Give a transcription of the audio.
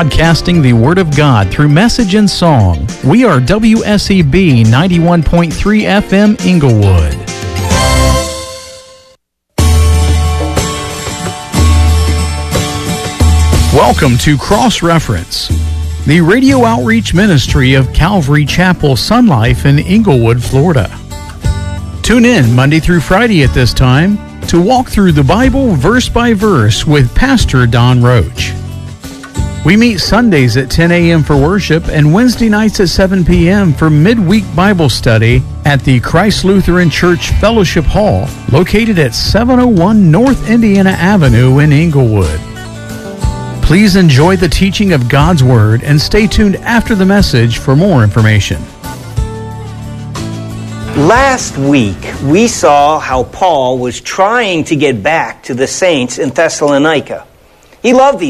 broadcasting the Word of God through message and song. We are WSEB 91.3 FM Inglewood. Welcome to Cross Reference, the radio outreach ministry of Calvary Chapel Sun Life in Inglewood, Florida. Tune in Monday through Friday at this time to walk through the Bible verse by verse with Pastor Don Roach. We meet Sundays at 10 a.m. for worship and Wednesday nights at 7 p.m. for midweek Bible study at the Christ Lutheran Church Fellowship Hall, located at 701 North Indiana Avenue in Inglewood. Please enjoy the teaching of God's Word and stay tuned after the message for more information. Last week, we saw how Paul was trying to get back to the saints in Thessalonica. He loved these